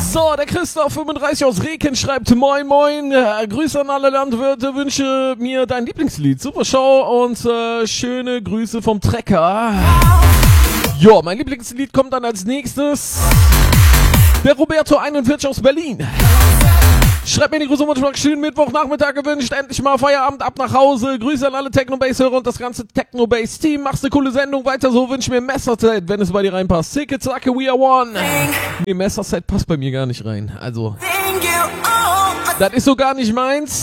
So, der Christoph 35 aus Reken schreibt Moin Moin, Grüße an alle Landwirte, wünsche mir dein Lieblingslied, super Show und schöne Grüße vom Trecker. Jo, mein Lieblingslied kommt dann als nächstes. Der Roberto 41 aus Berlin. Schreibt mir in die Grüße und schönen Mittwochnachmittag gewünscht. Endlich mal Feierabend, ab nach Hause. Grüße an alle Techno-Bass-Hörer und das ganze Techno-Bass-Team. Machst eine coole Sendung weiter so. Wünsch mir Messerset, wenn es bei dir reinpasst. Zicke, zacke, we are one. Nee, Messerset passt bei mir gar nicht rein. Also, das ist so gar nicht meins.